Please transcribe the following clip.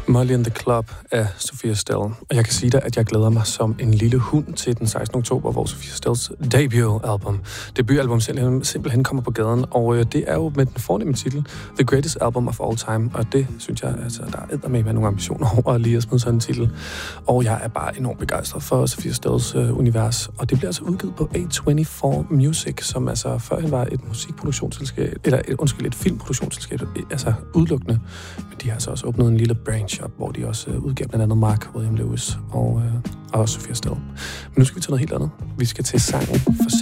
Molly in the Club af Sophia Stell. Og jeg kan sige dig, at jeg glæder mig som en lille hund til den 16. oktober, hvor Sophia Stells debutalbum simpelthen kommer på gaden. Og det er jo med den fornemme titel, The Greatest Album of All Time. Og det synes jeg, altså, der er eddermame nogle ambitioner over lige at smide sådan en titel. Og jeg er bare enormt begejstret for Sophia Stells univers. Og det bliver altså udgivet på A24 Music, som altså førhen var et musikproduktionsselskab, eller et filmproduktionsselskab, altså udelukkende. Men de har altså også åbnet en lille branch op, hvor de også udgav blandt andet Mark William Lewis og Sophia Stell. Men nu skal vi til noget helt andet. Vi skal til sangen for